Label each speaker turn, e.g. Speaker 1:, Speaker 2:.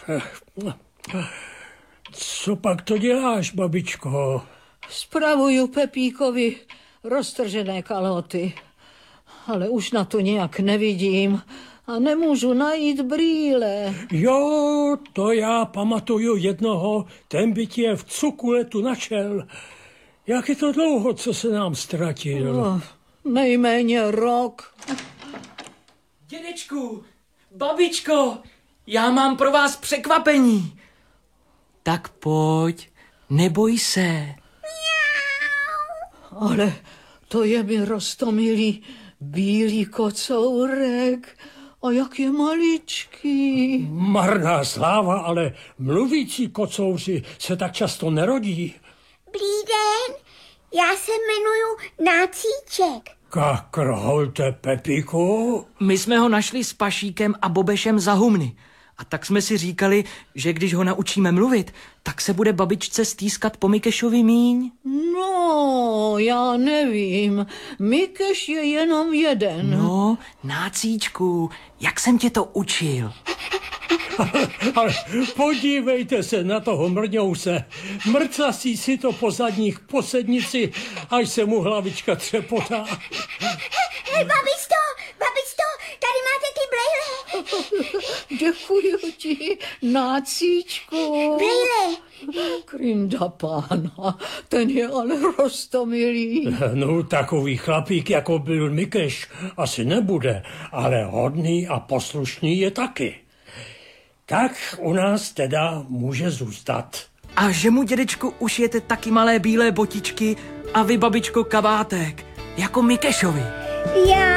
Speaker 1: Co pak to děláš, babičko?
Speaker 2: Spravuju Pepíkovi roztržené kalhoty, ale už na to nějak nevidím a nemůžu najít brýle.
Speaker 1: Jo, to já pamatuju jednoho, ten by tě v cukuletu našel. Jak je to dlouho, co se nám ztratil?
Speaker 2: Nejméně rok.
Speaker 3: Dědečku, babičko, já mám pro vás překvapení. Tak pojď, neboj se.
Speaker 2: Ale to je mi roztomilý bílý kocourek. A jak je maličký.
Speaker 1: Marná sláva, ale mluvící kocouři se tak často nerodí.
Speaker 4: Dobrý den, já se jmenuju Nácíček.
Speaker 1: Kakrholte, Pepíku.
Speaker 3: My jsme ho našli s Pašíkem a Bobešem za humny. A tak jsme si říkali, že když ho naučíme mluvit, tak se bude babičce stýskat po Mikešovi míň.
Speaker 2: No, já nevím. Mikeš je jenom jeden.
Speaker 3: No, Nácíčku, jak jsem tě to učil?
Speaker 1: Ale podívejte se na toho mrňouse. Mrcasí si to po zadních posednici, až se mu hlavička třepotá.
Speaker 4: Hej, babičto, tady máte ty brejle.
Speaker 2: Děkuji ti, Nácíčku.
Speaker 4: Brejle.
Speaker 2: Krynda pána, ten je ale roztomilý.
Speaker 1: No, takový chlapík, jako byl Mikeš, asi nebude, ale hodný a poslušný je taky. Tak u nás teda může zůstat.
Speaker 3: A že mu, dědečku, ušijete taky malé bílé botičky a vy, babičko, kabátek, jako Mikešovi.
Speaker 4: Já